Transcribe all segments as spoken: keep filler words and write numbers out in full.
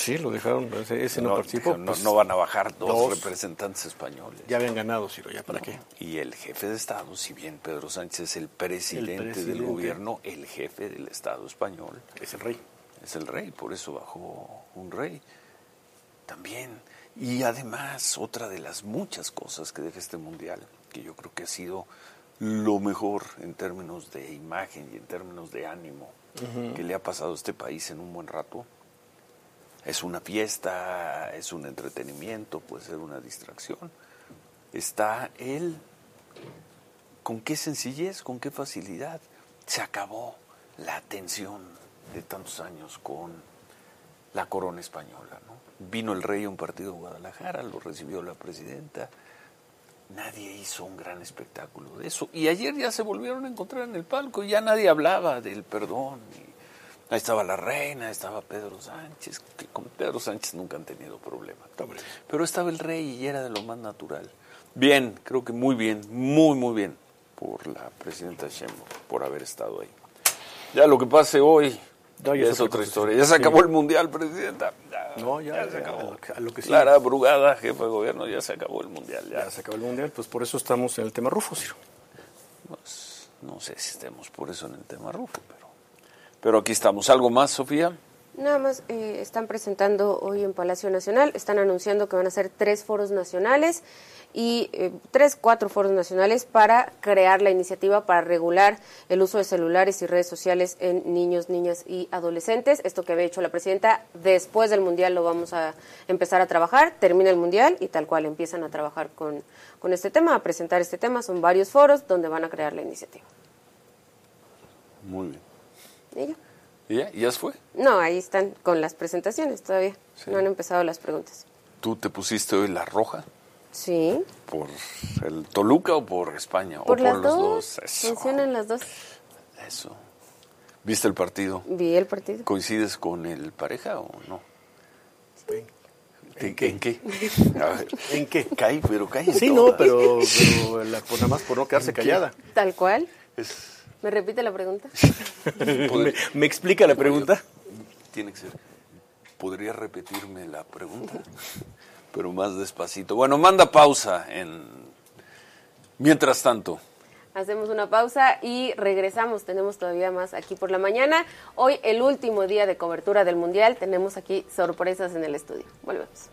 sí, lo dejaron, ese, ese no, no participó. No, pues, no van a bajar dos, dos representantes españoles. Ya habían ganado, Ciro, ¿ya para no, qué? Y el jefe de Estado, si bien Pedro Sánchez es el presidente, el presidente del gobierno, el jefe del Estado español es el rey. Es el rey, por eso bajó un rey también. Y además, otra de las muchas cosas que deja este mundial, que yo creo que ha sido lo mejor en términos de imagen y en términos de ánimo uh-huh. que le ha pasado a este país en un buen rato, es una fiesta, es un entretenimiento, puede ser una distracción. Está él, con qué sencillez, con qué facilidad. Se acabó la tensión de tantos años con la corona española, ¿no? Vino el rey a un partido en Guadalajara, lo recibió la presidenta. Nadie hizo un gran espectáculo de eso. Y ayer ya se volvieron a encontrar en el palco y ya nadie hablaba del perdón. Y ahí estaba la reina, estaba Pedro Sánchez, que con Pedro Sánchez nunca han tenido problemas. Pero estaba el rey y era de lo más natural. Bien, creo que muy bien, muy, muy bien por la presidenta Sheinbaum, por haber estado ahí. Ya lo que pase hoy no, ya es otra historia. Ya se acabó sí. el mundial, presidenta. Ya, no, ya, ya se acabó. A lo que, a lo que sí. Clara Brugada, jefe de gobierno, ya se acabó el mundial. Ya. ya se acabó el mundial, pues por eso estamos en el tema Rufo, Ciro. Pues, no sé si estemos por eso en el tema Rufo, pero, pero aquí estamos. ¿Algo más, Sofía? Nada más, eh, están presentando hoy en Palacio Nacional, están anunciando que van a hacer tres foros nacionales y eh, tres, cuatro foros nacionales para crear la iniciativa para regular el uso de celulares y redes sociales en niños, niñas y adolescentes. Esto que había hecho la presidenta, después del Mundial lo vamos a empezar a trabajar, termina el Mundial y tal cual empiezan a trabajar con, con este tema, a presentar este tema. Son varios foros donde van a crear la iniciativa. Muy bien. ¿Y ya? ¿Y ya? ¿Y ya se fue? No, ahí están con las presentaciones todavía. Sí. No han empezado las preguntas. ¿Tú te pusiste hoy la roja? Sí. ¿Por el Toluca o por España? Por, ¿O las por los dos. dos? Eso. Funcionan las dos. Eso. ¿Viste el partido? Vi el partido. ¿Coincides con el pareja o no? Sí. ¿En qué? ¿En qué? A ver. ¿En qué? Cae, pero cae. Sí, todas. no, pero, pero la, pues nada más por no quedarse callada. Tal cual. Es... ¿Me repite la pregunta? ¿Me, ¿Me explica la pregunta? Tiene que ser. ¿Podría repetirme la pregunta? Pero más despacito. Bueno, manda pausa en... Mientras tanto. Hacemos una pausa y regresamos. Tenemos todavía más aquí por la mañana. Hoy, el último día de cobertura del Mundial. Tenemos aquí sorpresas en el estudio. Volvemos.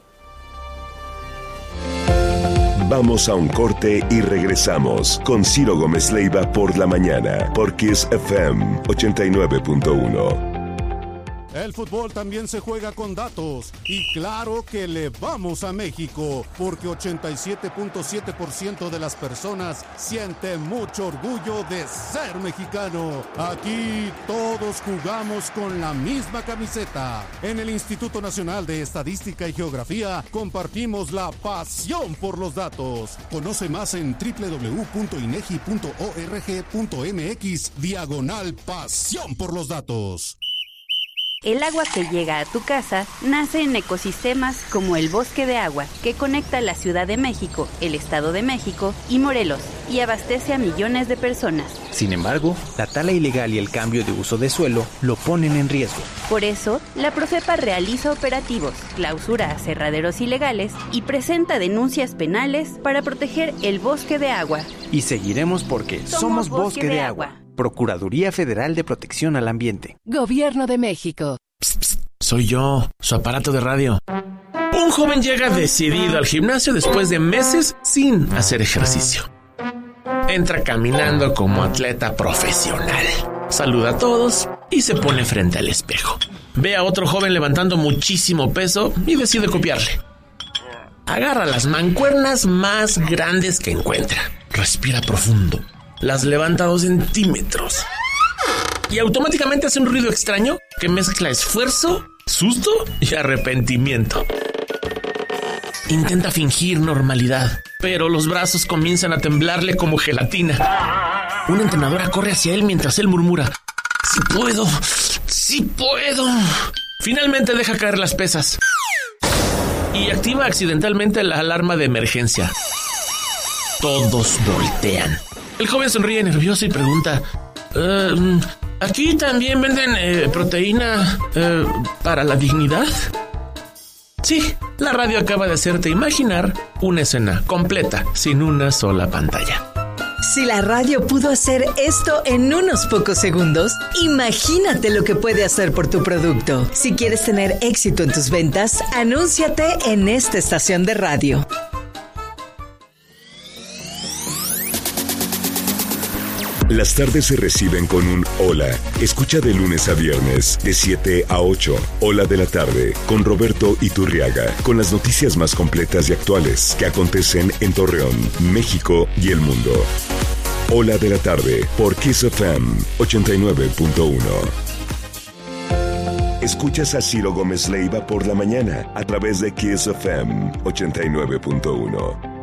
Vamos a un corte y regresamos con Ciro Gómez Leiva por la mañana, por Kiss F M ochenta y nueve punto uno. El fútbol también se juega con datos y claro que le vamos a México porque ochenta y siete punto siete por ciento de las personas siente mucho orgullo de ser mexicano. Aquí todos jugamos con la misma camiseta. En el Instituto Nacional de Estadística y Geografía compartimos la pasión por los datos. Conoce más en doble u doble u doble u punto inegi punto org punto mx diagonal pasión por los datos. El agua que llega a tu casa nace en ecosistemas como el Bosque de Agua, que conecta la Ciudad de México, el Estado de México y Morelos, y abastece a millones de personas. Sin embargo, la tala ilegal y el cambio de uso de suelo lo ponen en riesgo. Por eso, la Profepa realiza operativos, clausura aserraderos ilegales y presenta denuncias penales para proteger el Bosque de Agua. Y seguiremos porque somos, somos Bosque, Bosque de, de Agua. Agua. Procuraduría Federal de Protección al Ambiente. Gobierno de México. Psst, psst, soy yo, su aparato de radio. Un joven llega decidido al gimnasio después de meses sin hacer ejercicio. Entra caminando como atleta profesional. Saluda a todos y se pone frente al espejo. Ve a otro joven levantando muchísimo peso y decide copiarle. Agarra las mancuernas más grandes que encuentra. Respira profundo. Las levanta dos centímetros. Y automáticamente hace un ruido extraño que mezcla esfuerzo, susto y arrepentimiento. Intenta fingir normalidad, pero los brazos comienzan a temblarle como gelatina. Una entrenadora corre hacia él mientras él murmura: ¡Sí puedo! ¡Sí puedo! Finalmente deja caer las pesas y activa accidentalmente la alarma de emergencia. Todos voltean. El joven sonríe nervioso y pregunta: uh, ¿aquí también venden eh, proteína eh, para la dignidad? Sí, la radio acaba de hacerte imaginar una escena completa, sin una sola pantalla. Si la radio pudo hacer esto en unos pocos segundos, imagínate lo que puede hacer por tu producto. Si quieres tener éxito en tus ventas, anúnciate en esta estación de radio. Las tardes se reciben con un hola. Escucha de lunes a viernes, de siete a ocho. Hola de la tarde, con Roberto Iturriaga. Con las noticias más completas y actuales que acontecen en Torreón, México y el mundo. Hola de la tarde, por Kiss F M ochenta y nueve punto uno. Escuchas a Ciro Gómez Leiva por la mañana a través de Kiss F M ochenta y nueve punto uno.